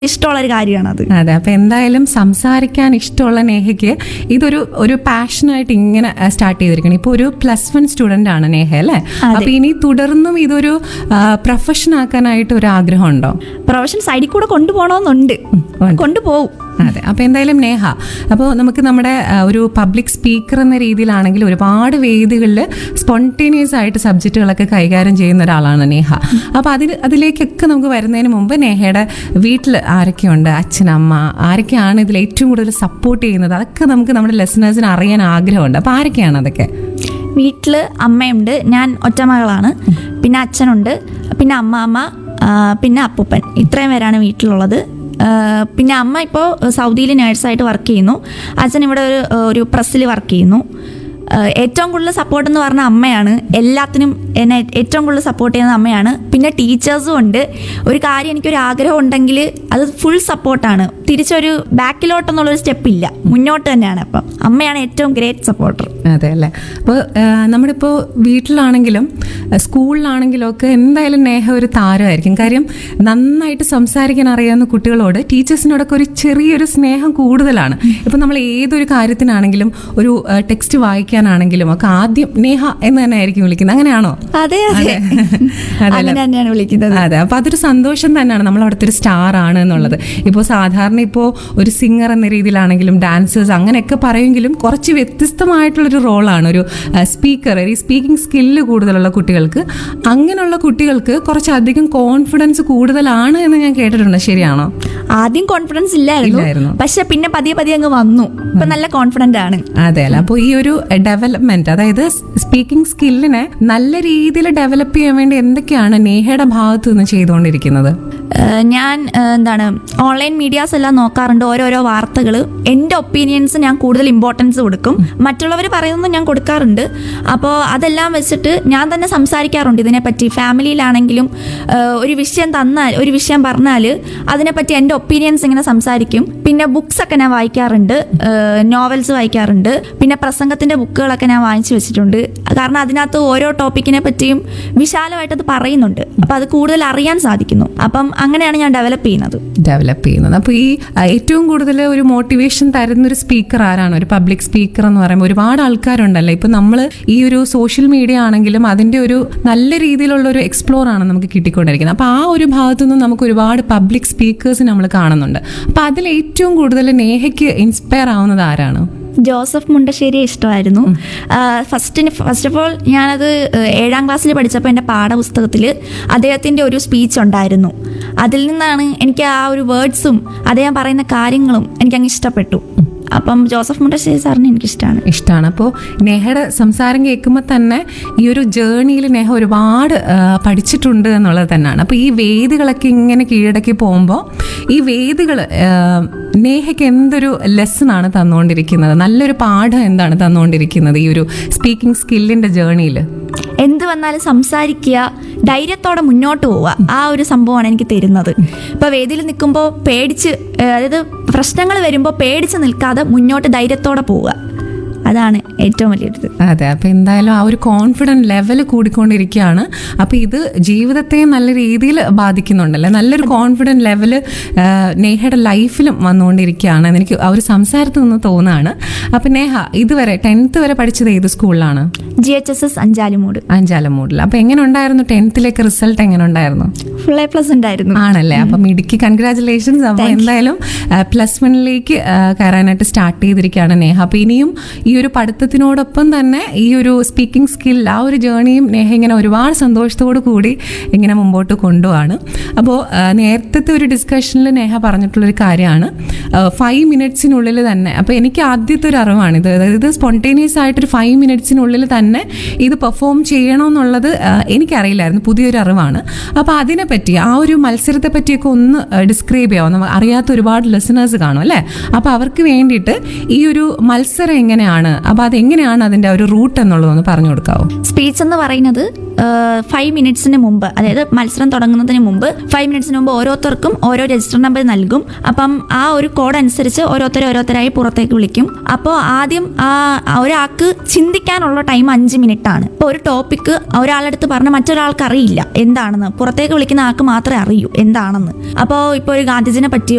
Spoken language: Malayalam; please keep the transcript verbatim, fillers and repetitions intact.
ഇഷ്ടമുള്ളൊരു കാര്യമാണത്. അതെ, അപ്പൊ എന്തായാലും സംസാരിക്കാൻ ഇഷ്ടമുള്ള നേഹയ്ക്ക് ഇതൊരു ഒരു പാഷനായിട്ട് ഇങ്ങനെ സ്റ്റാർട്ട് ചെയ്തിരിക്കണം. ഇപ്പൊ ഒരു പ്ലസ് വൺ സ്റ്റുഡന്റ് ആണ് നേഹ അല്ലേ? അപ്പൊ ഇനി തുടർന്നും ഇതൊരു പ്രൊഫഷൻ ആക്കാനായിട്ട് ഒരു ആഗ്രഹം ഉണ്ടോ? പ്രൊഫഷൻ സൈഡിൽ കൂടെ കൊണ്ടുപോകണമെന്നുണ്ട്, കൊണ്ടുപോകും. അതെ, അപ്പോൾ എന്തായാലും നേഹ, അപ്പോൾ നമുക്ക് നമ്മുടെ ഒരു പബ്ലിക് സ്പീക്കർ എന്ന രീതിയിലാണെങ്കിൽ ഒരുപാട് വേദികളിൽ സ്പോണ്ടേനിയസ് ആയിട്ട് സബ്ജക്റ്റുകളൊക്കെ കൈകാര്യം ചെയ്യുന്ന ഒരാളാണ് നേഹ. അപ്പോൾ അതിൽ അതിലേക്കൊക്കെ നമുക്ക് വരുന്നതിന് മുമ്പ് നേഹയുടെ വീട്ടിൽ ആരൊക്കെയുണ്ട്, അച്ഛനമ്മ ആരൊക്കെയാണ് ഇതിൽ ഏറ്റവും കൂടുതൽ സപ്പോർട്ട് ചെയ്യുന്നത്, അതൊക്കെ നമുക്ക് നമ്മുടെ ലിസണേഴ്സിന് അറിയാൻ ആഗ്രഹമുണ്ട്. അപ്പോൾ ആരൊക്കെയാണ് അതൊക്കെ? വീട്ടിൽ അമ്മയുണ്ട്, ഞാൻ ഒറ്റമകളാണ്, പിന്നെ അച്ഛനുണ്ട്, പിന്നെ അമ്മാമ്മ, പിന്നെ അപ്പൂപ്പൻ, ഇത്രയും പേരാണ് വീട്ടിലുള്ളത്. പിന്നെ അമ്മ ഇപ്പോൾ സൗദിയിൽ നേഴ്സായിട്ട് വർക്ക് ചെയ്യുന്നു, അച്ഛൻ ഇവിടെ ഒരു ഒരു പ്രസ്സിൽ വർക്ക് ചെയ്യുന്നു. ഏറ്റവും കൂടുതൽ സപ്പോർട്ട് എന്ന് പറഞ്ഞാൽ അമ്മയാണ്. എല്ലാത്തിനും എന്നെ ഏറ്റവും കൂടുതൽ സപ്പോർട്ട് ചെയ്യുന്നത് അമ്മയാണ്. പിന്നെ ടീച്ചേഴ്സും ഉണ്ട്. ഒരു കാര്യം എനിക്കൊരു ആഗ്രഹം ഉണ്ടെങ്കിൽ അത് ഫുൾ സപ്പോർട്ടാണ്, തിരിച്ചൊരു ബാക്കിലോട്ടെന്നുള്ളൊരു സ്റ്റെപ്പ് ഇല്ല, മുന്നോട്ട് തന്നെയാണ്. അപ്പം അമ്മയാണ് ഏറ്റവും ഗ്രേറ്റ് സപ്പോർട്ടർ. അതെ അല്ലേ? അപ്പോൾ നമ്മളിപ്പോൾ വീട്ടിലാണെങ്കിലും സ്കൂളിലാണെങ്കിലും ഒക്കെ എന്തായാലും നേഹ ഒരു താരമായിരിക്കും. കാര്യം നന്നായിട്ട് സംസാരിക്കാൻ അറിയാവുന്ന കുട്ടികളോട് ടീച്ചേഴ്സിനോടൊക്കെ ഒരു ചെറിയൊരു സ്നേഹം കൂടുതലാണ്. ഇപ്പം നമ്മൾ ഏതൊരു കാര്യത്തിനാണെങ്കിലും ഒരു ടെക്സ്റ്റ് വായിക്കാനാണെങ്കിലും ഒക്കെ ആദ്യം നേഹ എന്ന് തന്നെ ആയിരിക്കും വിളിക്കുന്നത്. അങ്ങനെയാണോ? അതെ അതെ, അങ്ങനെ തന്നെയാണ് വിളിക്കുന്നത്. അതെ, അപ്പൊ അതൊരു സന്തോഷം തന്നെയാണ് നമ്മൾ അവിടുത്തെ ഒരു സ്റ്റാർ ആണ് എന്നുള്ളത്. ഇപ്പോൾ സാധാരണ ഇപ്പോൾ ഒരു സിംഗർ എന്ന രീതിയിലാണെങ്കിലും ഡാൻസേഴ്സ് അങ്ങനെയൊക്കെ പറയുമെങ്കിലും കുറച്ച് വ്യത്യസ്തമായിട്ടുള്ളൊരു റോളാണ് ഒരു സ്പീക്കർ. ഈ സ്പീക്കിംഗ് സ്കില്ല് കൂടുതലുള്ള കുട്ടികൾക്ക്, അങ്ങനെയുള്ള കുട്ടികൾക്ക് കുറച്ചധികം കോൺഫിഡൻസ് കൂടുതലാണ് എന്ന് ഞാൻ കേട്ടിട്ടുണ്ട്. ശരിയാണോ? ആദ്യം കോൺഫിഡൻസ് ഇല്ലായിരുന്നു, പക്ഷെ പിന്നെ പതിയെ പതിയെ അങ്ങ് വന്നു. ഇപ്പൊ നല്ല കോൺഫിഡന്റ് ആണ്. അതെ അല്ല, അപ്പോൾ ഈ ഒരു ഡെവലപ്മെന്റ്, അതായത് സ്പീക്കിംഗ് സ്കില്ലിനെ നല്ല രീതിയിൽ ഡെവലപ്പ് ചെയ്യാൻ വേണ്ടി എന്തൊക്കെയാണ് നേഹയുടെ ഭാഗത്ത് നിന്ന് ചെയ്തുകൊണ്ടിരിക്കുന്നത്? ഞാൻ എന്താണ് ഓൺലൈൻ മീഡിയാസ് എല്ലാം നോക്കാറുണ്ട്, ഓരോരോ വാർത്തകൾ. എൻ്റെ ഒപ്പീനിയൻസ് ഞാൻ കൂടുതൽ ഇമ്പോർട്ടൻസ് കൊടുക്കും, മറ്റുള്ളവർ പറയുന്നത് ഞാൻ കൊടുക്കാറുണ്ട്. അപ്പോൾ അതെല്ലാം വെച്ചിട്ട് ഞാൻ തന്നെ സംസാരിക്കാറുണ്ട് ഇതിനെപ്പറ്റി. ഫാമിലിയിലാണെങ്കിലും ഒരു വിഷയം തന്നാൽ, ഒരു വിഷയം പറഞ്ഞാൽ അതിനെപ്പറ്റി എൻ്റെ ഒപ്പീനിയൻസ് ഇങ്ങനെ സംസാരിക്കും. പിന്നെ ബുക്സ് ഒക്കെ ഞാൻ വായിക്കാറുണ്ട്, നോവൽസ് വായിക്കാറുണ്ട്, പിന്നെ പ്രസംഗത്തിൻ്റെ ബുക്കുകളൊക്കെ ഞാൻ വാങ്ങിച്ചു വെച്ചിട്ടുണ്ട്. കാരണം അതിനകത്ത് ഓരോ ടോപ്പിക്കിനെ പറ്റിയും വിശാലമായിട്ട് അത് പറയുന്നുണ്ട്, അപ്പം അത് കൂടുതൽ അറിയാൻ സാധിക്കുന്നു. അപ്പം അങ്ങനെയാണ് ഞാൻ ഡെവലപ്പ് ചെയ്യുന്നത് ഡെവലപ്പ് ചെയ്യുന്നത് അപ്പോൾ ഈ ഏറ്റവും കൂടുതൽ ഒരു മോട്ടിവേഷൻ തരുന്നൊരു സ്പീക്കർ ആരാണ്? ഒരു പബ്ലിക് സ്പീക്കർ എന്ന് പറയുമ്പോൾ ഒരുപാട് ആൾക്കാരുണ്ടല്ലോ. ഇപ്പം നമ്മൾ ഈ ഒരു സോഷ്യൽ മീഡിയ ആണെങ്കിലും അതിൻ്റെ ഒരു നല്ല രീതിയിലുള്ള ഒരു എക്സ്പ്ലോർ ആണ് നമുക്ക് കിട്ടിക്കൊണ്ടിരിക്കുന്നത്. അപ്പോൾ ആ ഒരു ഭാഗത്തു നിന്ന് നമുക്ക് ഒരുപാട് പബ്ലിക് സ്പീക്കേഴ്സ് നമ്മൾ കാണുന്നുണ്ട്. അപ്പോൾ അതിൽ ഏറ്റവും കൂടുതൽ നേഹയ്ക്ക് ഇൻസ്പയർ ആവുന്നത് ആരാണ്? ജോസഫ് മുണ്ടശ്ശേരിയെ ഇഷ്ടമായിരുന്നു. ഫസ്റ്റിന് ഫസ്റ്റ് ഓഫ് ഓൾ ഞാനത് ഏഴാം ക്ലാസ്സിൽ പഠിച്ചപ്പോൾ എൻ്റെ പാഠപുസ്തകത്തിൽ അദ്ദേഹത്തിൻ്റെ ഒരു സ്പീച്ച് ഉണ്ടായിരുന്നു. അതിൽ നിന്നാണ് എനിക്ക് ആ ഒരു വേർഡ്സും അദ്ദേഹം പറയുന്ന കാര്യങ്ങളും എനിക്കങ്ങ് ഇഷ്ടപ്പെട്ടു. അപ്പം ജോസഫ് മുണ്ടശ്ശേരി സാറിന് എനിക്കിഷ്ടമാണ് ഇഷ്ടമാണ് അപ്പോൾ നേഹയുടെ സംസാരം കേൾക്കുമ്പോൾ തന്നെ ഈ ഒരു ജേർണിയിൽ നേഹ ഒരുപാട് പഠിച്ചിട്ടുണ്ട് എന്നുള്ളത് തന്നെയാണ്. അപ്പോൾ ഈ വേദികളൊക്കെ ഇങ്ങനെ കീഴടക്കി പോകുമ്പോൾ ഈ വേദികൾ നേഹയ്ക്ക് എന്തൊരു ലെസണാണ് തന്നുകൊണ്ടിരിക്കുന്നത്, നല്ലൊരു പാഠം എന്താണ് തന്നുകൊണ്ടിരിക്കുന്നത് ഈ ഒരു സ്പീക്കിംഗ് സ്കില്ലിൻ്റെ ജേർണിയിൽ? എന്ത് വന്നാലും സംസാരിക്കുക, ധൈര്യത്തോടെ മുന്നോട്ട് പോവുക, ആ ഒരു സംഭവമാണ് എനിക്ക് തരുന്നത്. ഇപ്പോൾ വേദിയിൽ നിൽക്കുമ്പോൾ പേടിച്ച്, അതായത് പ്രശ്നങ്ങൾ വരുമ്പോൾ പേടിച്ച് നിൽക്കാതെ മുന്നോട്ട് ധൈര്യത്തോടെ പോവുക, അതാണ് ഏറ്റവും വലിയൊരിത്. അതെ, അപ്പോൾ എന്തായാലും ആ ഒരു കോൺഫിഡൻറ്റ് ലെവൽ കൂടിക്കൊണ്ടിരിക്കുകയാണ്. അപ്പോൾ ഇത് ജീവിതത്തെ നല്ല രീതിയിൽ ബാധിക്കുന്നുണ്ടല്ലേ? നല്ലൊരു കോൺഫിഡൻറ്റ് ലെവൽ നേഹയുടെ ലൈഫിലും വന്നുകൊണ്ടിരിക്കുകയാണ് എനിക്ക് ആ ഒരു സംസാരത്തിൽ നിന്ന് തോന്നുകയാണ്. അപ്പോൾ നേഹ ഇതുവരെ ടെൻത്ത് വരെ പഠിച്ചത് ഏത് സ്കൂളിലാണ്? G H S S Anchalumoodu. അഞ്ചാലുമൂടിൽ. അപ്പോൾ എങ്ങനെ ഉണ്ടായിരുന്നു ടെൻത്തിലേക്ക് റിസൾട്ട്? എങ്ങനെ ഉണ്ടായിരുന്നു? ഫുൾ എ പ്ലസ് ഉണ്ടായിരുന്നു. ആണല്ലേ? അപ്പം ഇടുക്കി കൺഗ്രാറ്റുലേഷൻസ്. അപ്പോൾ എന്തായാലും പ്ലസ് വണ്ണിലേക്ക് കയറാനായിട്ട് സ്റ്റാർട്ട് ചെയ്തിരിക്കുകയാണ് നേഹ. അപ്പോൾ ഇനിയും ഈ ഒരു പഠിത്തത്തിനോടൊപ്പം തന്നെ ഈ ഒരു സ്പീക്കിംഗ് സ്കിൽ, ആ ഒരു ജേർണിയും നേഹ ഇങ്ങനെ ഒരുപാട് സന്തോഷത്തോടു കൂടി ഇങ്ങനെ മുമ്പോട്ട് കൊണ്ടുപോവാണ്. അപ്പോൾ നേരത്തെ ഒരു ഡിസ്കഷനിൽ നേഹ പറഞ്ഞിട്ടുള്ളൊരു കാര്യമാണ് ഫൈവ് മിനിറ്റ്സിനുള്ളിൽ തന്നെ. അപ്പോൾ എനിക്ക് ആദ്യത്തെ ഒരു അറിവാണിത്, അതായത് സ്പോണ്ടേനിയസ് ആയിട്ടൊരു ഫൈവ് മിനിറ്റ്സിനുള്ളിൽ തന്നെ ഇത് പെർഫോം ചെയ്യണമെന്നുള്ളത് എനിക്കറിയില്ലായിരുന്നു, പുതിയൊരു അറിവാണ്. അപ്പോൾ അതിനെപ്പറ്റി, ആ ഒരു മത്സരത്തെ പറ്റിയൊക്കെ ഒന്ന് ഡിസ്ക്രൈബ് ചെയ്യാം. നമുക്ക് അറിയാത്ത ഒരുപാട് ലിസണേഴ്സ് കാണും അല്ലേ? അപ്പോൾ അവർക്ക് വേണ്ടിയിട്ട് ഈ ഒരു മത്സരം എങ്ങനെയാണ്, അപ്പോൾ അതെങ്ങനെയാണ് അതിൻ്റെ ഒരു റൂട്ട് എന്നുള്ളതൊന്ന് പറഞ്ഞു കൊടുക്കാവോ? സ്പീച്ച് എന്ന് പറയുന്നത് ഫൈവ് മിനിറ്റ്സിന് മുമ്പ്, അതായത് മത്സരം തുടങ്ങുന്നതിന് മുമ്പ് ഫൈവ് മിനിറ്റ്സിന് മുമ്പ് ഓരോരുത്തർക്കും ഓരോ രജിസ്റ്റർ നമ്പർ നൽകും. അപ്പം ആ ഒരു കോഡ് അനുസരിച്ച് ഓരോരുത്തരെ ഓരോരുത്തരായി പുറത്തേക്ക് വിളിക്കും. അപ്പോൾ ആദ്യം ആ ഒരാൾക്ക് ചിന്തിക്കാനുള്ള ടൈം അഞ്ച് മിനിറ്റ് ആണ്. ഇപ്പോൾ ഒരു ടോപ്പിക്ക് ഒരാളെടുത്ത് പറഞ്ഞാൽ മറ്റൊരാൾക്ക് അറിയില്ല എന്താണെന്ന്, പുറത്തേക്ക് വിളിക്കുന്ന ആൾക്ക് മാത്രമേ അറിയൂ എന്താണെന്ന്. അപ്പോൾ ഇപ്പോൾ ഒരു ഗാന്ധിജിനെ പറ്റിയോ